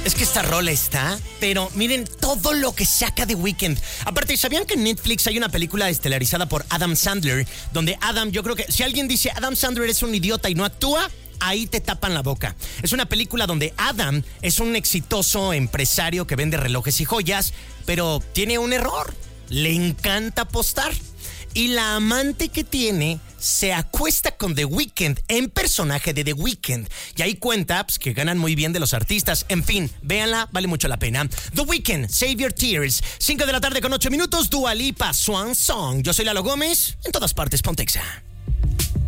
Es que esta rola está, pero miren todo lo que saca The Weeknd. Aparte, ¿sabían que en Netflix hay una película estelarizada por Adam Sandler? Donde Adam, yo creo que si alguien dice Adam Sandler es un idiota y no actúa, ahí te tapan la boca. Es una película donde Adam es un exitoso empresario que vende relojes y joyas, pero tiene un error. Le encanta apostar. Y la amante que tiene se acuesta con The Weeknd en personaje de The Weeknd. Y ahí cuenta pues, que ganan muy bien de los artistas. En fin, véanla, vale mucho la pena. The Weeknd, Save Your Tears. 5 de la tarde con 8 minutos, Dua Lipa, Swan Song. Yo soy Lalo Gómez, en todas partes, Pontexa.